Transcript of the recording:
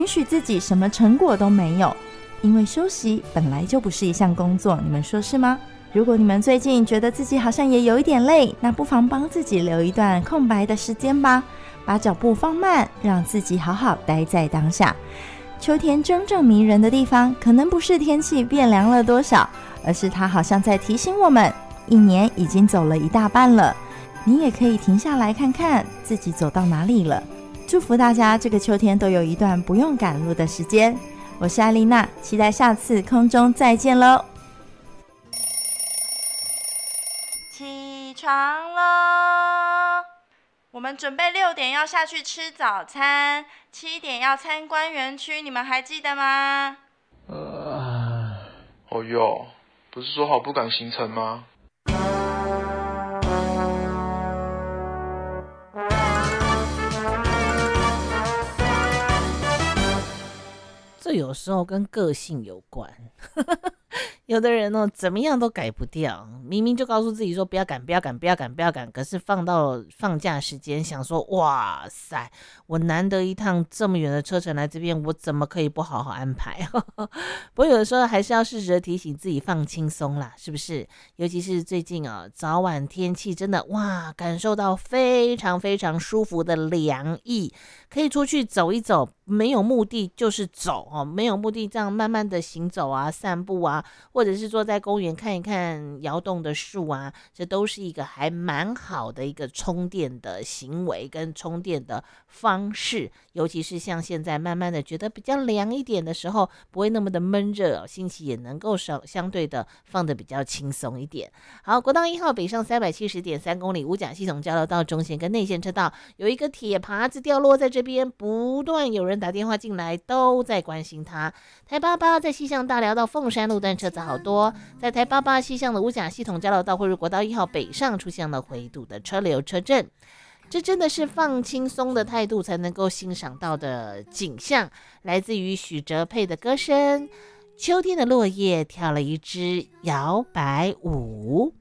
允许自己什么成果都没有，因为休息本来就不是一项工作，你们说是吗？如果你们最近觉得自己好像也有一点累，那不妨帮自己留一段空白的时间吧，把脚步放慢，让自己好好待在当下。秋天真正迷人的地方，可能不是天气变凉了多少，而是它好像在提醒我们，一年已经走了一大半了，你也可以停下来看看自己走到哪里了。祝福大家这个秋天都有一段不用赶路的时间。我是艾丽娜，期待下次空中再见喽。起床了，我们准备6点要下去吃早餐，7点要参观园区，你们还记得吗？ 哦哟，不是说好不赶行程吗？ 这有时候跟个性有关。有的人怎么样都改不掉，明明就告诉自己说不要赶，不要赶，不要赶，不要赶，可是放到放假时间想说，哇塞，我难得一趟这么远的车程来这边，我怎么可以不好好安排？不过有的时候还是要适时的提醒自己放轻松啦，是不是？尤其是最近早晚天气真的哇，感受到非常非常舒服的凉意，可以出去走一走，没有目的就是走没有目的这样慢慢的行走啊，散步啊，或者是坐在公园看一看摇动的树啊，这都是一个还蛮好的一个充电的行为跟充电的方式。尤其是像现在慢慢的觉得比较凉一点的时候，不会那么的闷热，心情也能够相对的放得比较轻松一点。好，国道1号北上370.3公里五甲系统交流道中线跟内线车道有一个铁耙子掉落在这边，不断有人打电话进来，都在关心它。台88在西向大寮到凤山路段车子好多，在台88西向的五甲系统交流道汇入国道1号北上出现了回堵的车流车阵。这真的是放轻松的态度才能够欣赏到的景象，来自于许哲佩的歌声。秋天的落叶跳了一支摇摆舞。